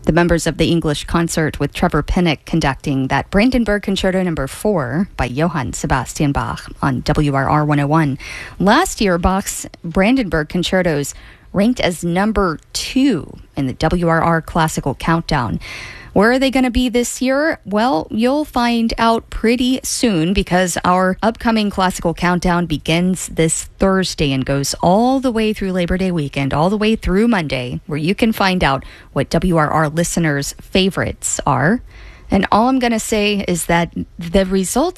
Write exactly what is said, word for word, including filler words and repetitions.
The members of the English concert with Trevor Pinnock conducting that Brandenburg Concerto Number four by Johann Sebastian Bach on W R R one oh one. Last year, Bach's Brandenburg concertos ranked as number two in the W R R Classical Countdown. Where are they going to be this year? Well, you'll find out pretty soon because our upcoming Classical Countdown begins this Thursday and goes all the way through Labor Day weekend, all the way through Monday, where you can find out what W R R listeners' favorites are. And all I'm going to say is that the results